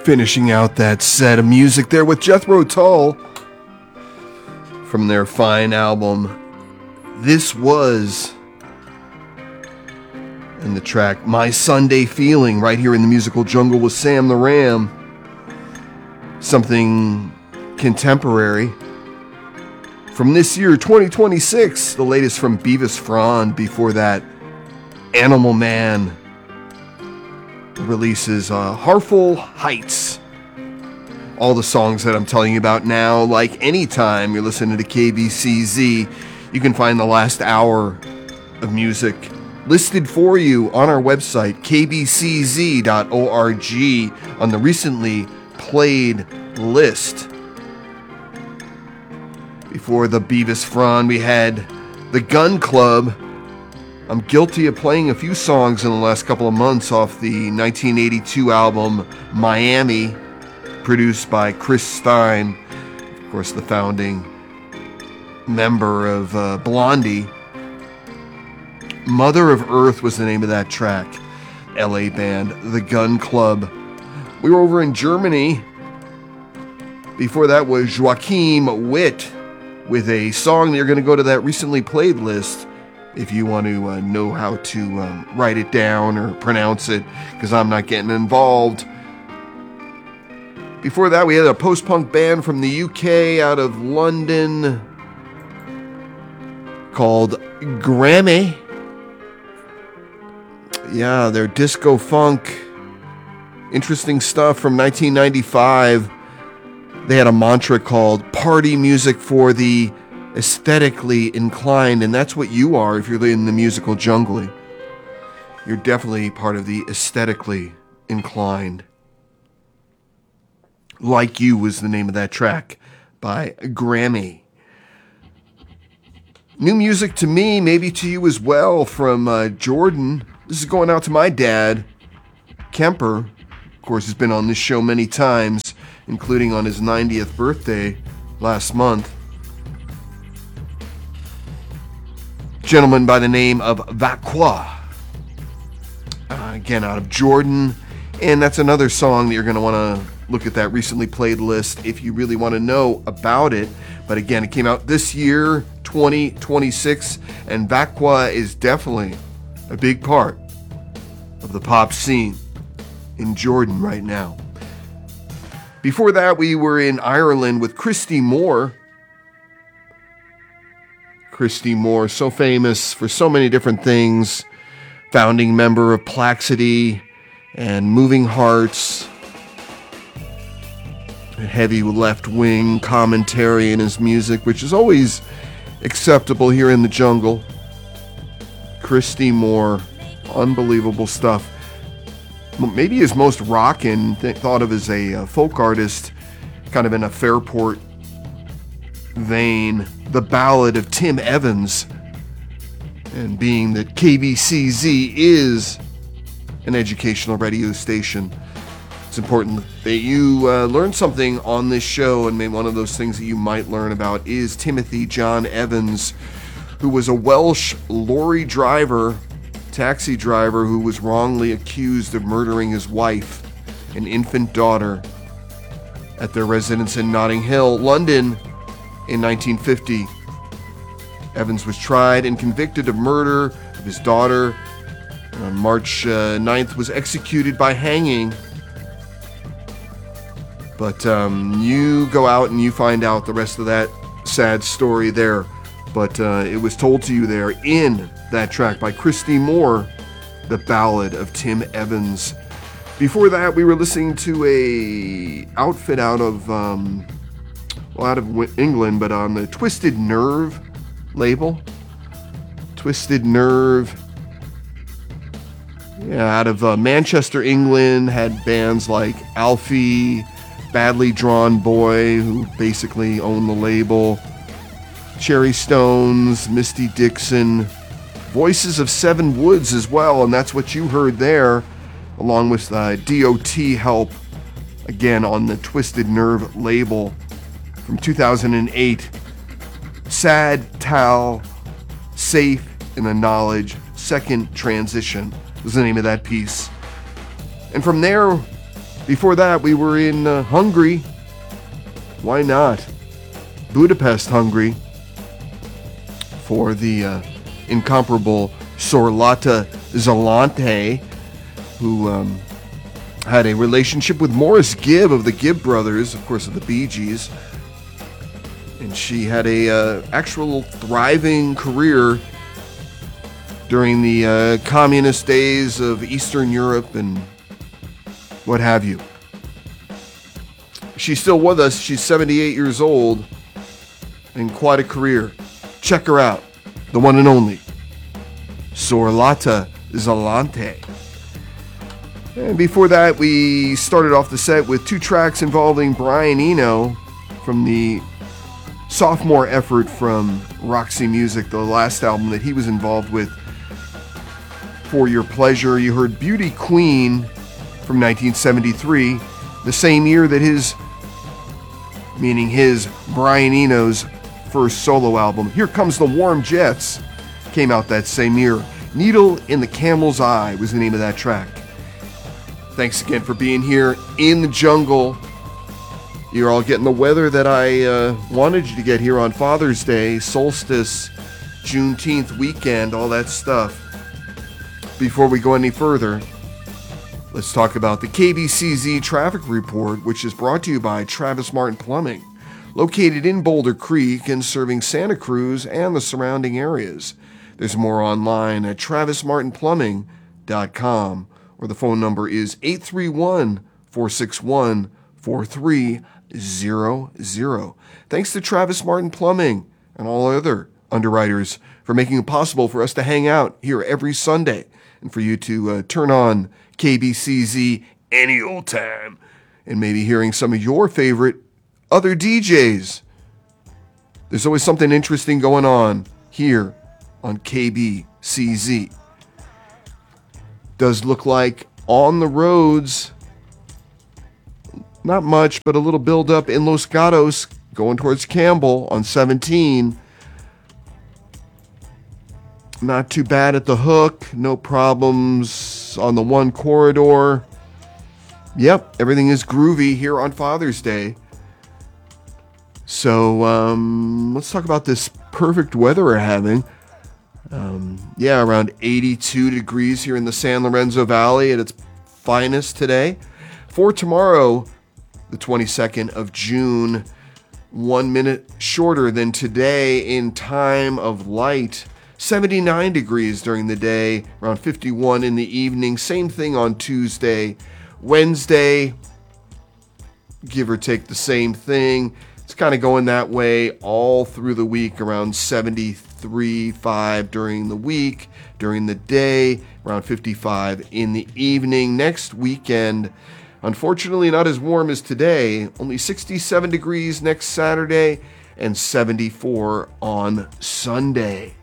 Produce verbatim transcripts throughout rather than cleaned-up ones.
Finishing out that set of music there with Jethro Tull from their fine album, This Was, and the track My Sunday Feeling, right here in the musical jungle with Sam the Ram. Something contemporary from this year, twenty twenty-six, the latest from Beavis Frond. Before that, Animal Man releases uh, Hartful Heights. All the songs that I'm telling you about now, like anytime you're listening to K B C Z, you can find the last hour of music listed for you on our website, k b c z dot org, on the recently played list. Before the Beavis Frond, we had the Gun Club. I'm guilty of playing a few songs in the last couple of months off the nineteen eighty-two album Miami, produced by Chris Stein, of course the founding member of uh, Blondie. Mother of Earth was the name of that track. L A band, the Gun Club. We were over in Germany. Before that was Joachim Witt with a song that you're going to go to that recently played list if you want to uh, know how to um, write it down or pronounce it, because I'm not getting involved. Before that, we had a post-punk band from the U K out of London called Grammy. Yeah, they're disco funk. Interesting stuff from nineteen ninety-five. They had a mantra called Party Music for the Aesthetically Inclined, and that's what you are if you're in the musical jungle. You're definitely part of the aesthetically inclined. Like You was the name of that track by Grammy. New music to me, maybe to you as well, from uh, Jordan. This is going out to my dad, Kemper. Of course, he's been on this show many times, including on his ninetieth birthday last month. Gentleman by the name of Vaqua. Uh, again, out of Jordan. And that's another song that you're going to want to look at that recently played list if you really want to know about it. But again, it came out this year, twenty twenty-six, and Vaqua is definitely a big part of the pop scene in Jordan right now. Before that, we were in Ireland with Christy Moore. Christy Moore, so famous for so many different things. Founding member of Plaxity and Moving Hearts. A heavy left-wing commentary in his music, which is always acceptable here in the jungle. Christy Moore, unbelievable stuff. Maybe his most rockin', th- thought of as a uh, folk artist, kind of in a Fairport vein, The Ballad of Tim Evans. And being that K B C Z is an educational radio station, it's important that you uh, learn something on this show, and maybe one of those things that you might learn about is Timothy John Evans, who was a Welsh lorry driver, taxi driver, who was wrongly accused of murdering his wife and infant daughter at their residence in Notting Hill, London, in nineteen fifty. Evans was tried and convicted of murder of his daughter. On March uh, ninth, was executed by hanging. But um, you go out and you find out the rest of that sad story there. But uh, it was told to you there in that track by Christy Moore, The Ballad of Tim Evans. Before that, we were listening to a outfit out of, um, well, out of England, but on the Twisted Nerve label. Twisted Nerve. Yeah, out of uh, Manchester, England, had bands like Alfie, Badly Drawn Boy, who basically owned the label, Cherry Stones, Misty Dixon, Voices of Seven Woods as well, and that's what you heard there, along with uh, D O T help, again on the Twisted Nerve label from two thousand eight. Sad Tal, Safe in the Knowledge, Second Transition was the name of that piece. And from there, Before that, we were in uh, Hungary. Why not? Budapest, Hungary, for the uh, incomparable Szorlata Zalante, who um, had a relationship with Morris Gibb of the Gibb Brothers, of course, of the Bee Gees. And she had a uh, actual thriving career during the uh, communist days of Eastern Europe and what have you. She's still with us. She's seventy-eight years old and quite a career. Check her out. The one and only Szorlata Zalante. And before that, we started off the set with two tracks involving Brian Eno from the sophomore effort from Roxy Music, the last album that he was involved with. For your pleasure, you heard Beauty Queen from nineteen seventy-three, the same year that his, meaning his, Brian Eno's first solo album, Here Comes the Warm Jets, came out that same year. Needle in the Camel's Eye was the name of that track. Thanks again for being here in the jungle. You're all getting the weather that I uh, wanted you to get here on Father's Day, solstice, Juneteenth weekend, all that stuff. Before we go any further, let's talk about the K B C Z traffic report, which is brought to you by Travis Martin Plumbing, located in Boulder Creek and serving Santa Cruz and the surrounding areas. There's more online at travis martin plumbing dot com, or the phone number is eight three one, four six one, four three zero zero. Thanks to Travis Martin Plumbing and all other underwriters for making it possible for us to hang out here every Sunday and for you to uh, turn on K B C Z any old time and maybe hearing some of your favorite other D Js. There's always something interesting going on here on K B C Z. Does look like on the roads, not much, but a little buildup in Los Gatos going towards Campbell on seventeen. Not too bad at the Hook. No problems on the one corridor. Yep, everything is groovy here on Father's Day. So um, let's talk about this perfect weather we're having. Um, yeah, around eighty-two degrees here in the San Lorenzo Valley at its finest today. For tomorrow, the twenty-second of June, one minute shorter than today in time of light. seventy-nine degrees during the day, around fifty-one in the evening. Same thing on Tuesday. Wednesday, give or take the same thing. It's kind of going that way all through the week, around seventy-three, five during the week. During the day, around fifty-five in the evening. Next weekend, unfortunately not as warm as today. Only sixty-seven degrees next Saturday and seventy-four on Sunday.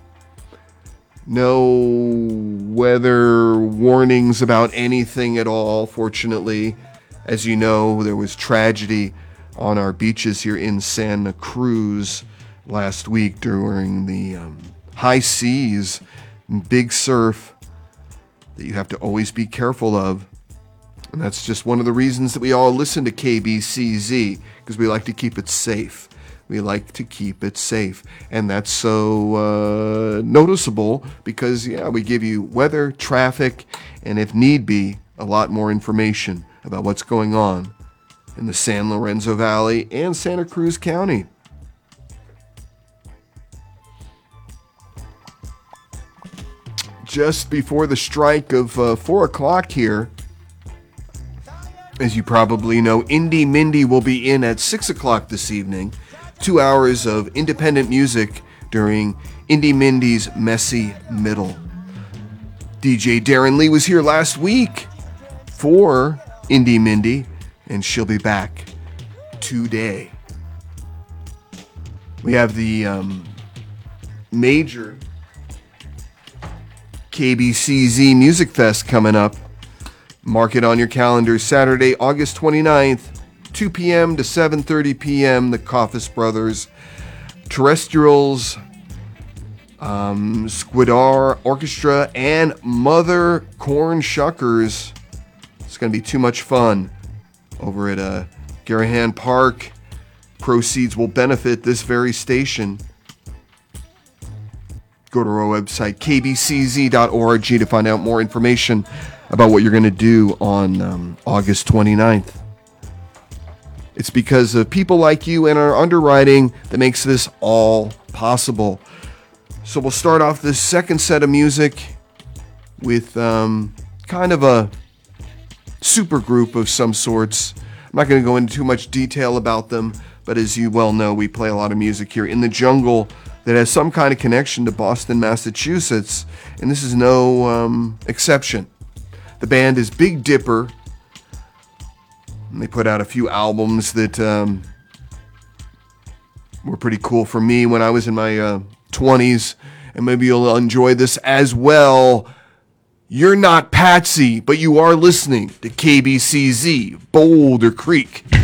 No weather warnings about anything at all, fortunately. As you know, there was tragedy on our beaches here in Santa Cruz last week during the um, high seas and big surf that you have to always be careful of. And that's just one of the reasons that we all listen to K B C Z, because we like to keep it safe. We like to keep it safe. And that's so uh, noticeable because, yeah, we give you weather, traffic, and if need be, a lot more information about what's going on in the San Lorenzo Valley and Santa Cruz County. Just before the strike of uh, four o'clock here, as you probably know, Indie Mindy will be in at six o'clock this evening. Two hours of independent music during Indie Mindy's Messy Middle. D J Darren Lee was here last week for Indie Mindy, and she'll be back today. We have the um, major K B C Z Music Fest coming up. Mark it on your calendar, Saturday, August twenty-ninth, two p.m. to seven thirty p.m. The Coffis Brothers, Terrestrials, um, Squidar Orchestra, and Mother Corn Shuckers It's going to be too much fun over at uh, Garahan Park. Proceeds will benefit this very station. Go to our website, k b c z dot org, to find out more information about what you're going to do on um, August twenty-ninth. It's because of people like you and our underwriting that makes this all possible. So we'll start off this second set of music with um, kind of a super group of some sorts. I'm not going to go into too much detail about them, but as you well know, we play a lot of music here in the jungle that has some kind of connection to Boston, Massachusetts, and this is no um, exception. The band is Big Dipper, and they put out a few albums that um, were pretty cool for me when I was in my uh, twenties, and maybe you'll enjoy this as well. You're not Patsy, but you are listening to K B C Z, Boulder Creek.